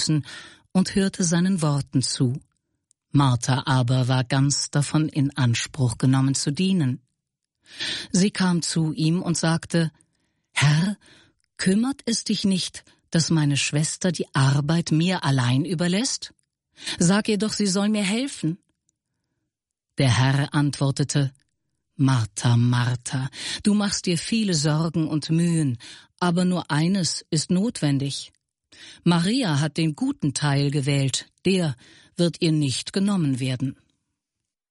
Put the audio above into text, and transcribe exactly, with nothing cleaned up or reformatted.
Füßen und hörte seinen Worten zu. Martha aber war ganz davon in Anspruch genommen zu dienen. Sie kam zu ihm und sagte: »Herr, kümmert es dich nicht, dass meine Schwester die Arbeit mir allein überlässt? Sag ihr doch, sie soll mir helfen.« Der Herr antwortete: »Martha, Martha, du machst dir viele Sorgen und Mühen, aber nur eines ist notwendig. Maria hat den guten Teil gewählt, der wird ihr nicht genommen werden.«